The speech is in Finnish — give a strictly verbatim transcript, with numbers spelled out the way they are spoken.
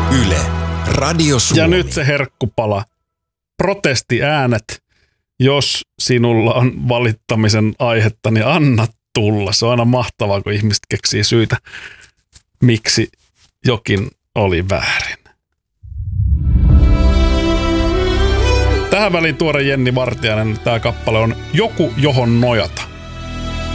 Yle, Radio Suomi. Ja nyt se herkkupala. Protestiäänet. Jos sinulla on valittamisen aihetta, niin anna tulla. Se on aina mahtavaa, kun ihmiset keksii syitä, miksi jokin oli väärin. Tähän väliin tuore Jenni Vartiainen. Tämä kappale on Joku, johon nojata.